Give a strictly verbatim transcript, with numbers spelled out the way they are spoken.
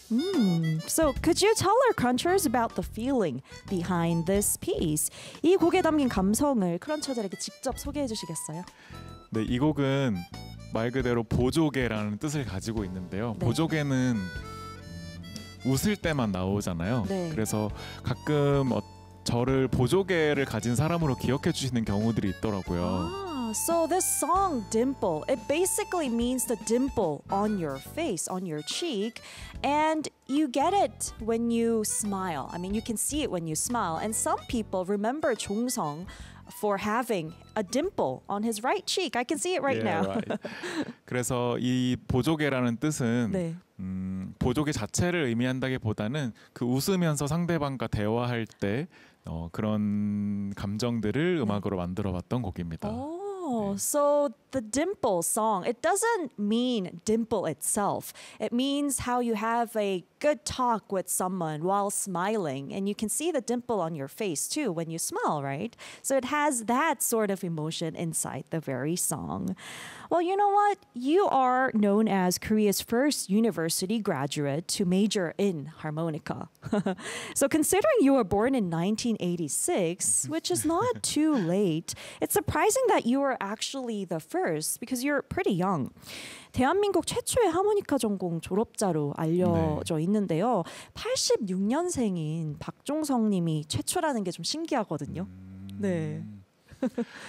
Mm. So, could you tell our crunchers about the feeling behind this piece? 이 곡에 담긴 감성을 크런처들에게 직접 소개해 주시겠어요? 네, 이 곡은 말 그대로 보조개라는 뜻을 가지고 있는데요. 네. 보조개는 웃을 때만 나오잖아요. 네. 그래서 가끔 어, 저를 보조개를 가진 사람으로 기억해 주시는 경우들이 있더라고요. Ah, so this song, Dimple, it basically means the dimple on your face, on your cheek. And you get it when you smile. I mean, you can see it when you smile. And some people remember 종성 for having a dimple on his right cheek. I can see it right Yeah, now. right. 그래서 이 보조개라는 뜻은 네. 음, 보조개 자체를 의미한다기보다는 그 웃으면서 상대방과 대화할 때 어, 그런 감정들을 음악으로 만들어봤던 곡입니다. Oh, so the dimple song, it doesn't mean dimple itself. It means how you have a good talk with someone while smiling. And you can see the dimple on your face too when you smile, right? So it has that sort of emotion inside the very song. Well, you know what? You are known as Korea's first university graduate to major in harmonica. So considering you were born in nineteen eighty-six, which is not too late, it's surprising that you were actually the first because you're pretty young. 대한민국 최초의 하모니카 전공 졸업자로 알려져 네. 있는데요. 팔십육 년생인 박종성 님이 최초라는 게 좀 신기하거든요. 음... 네.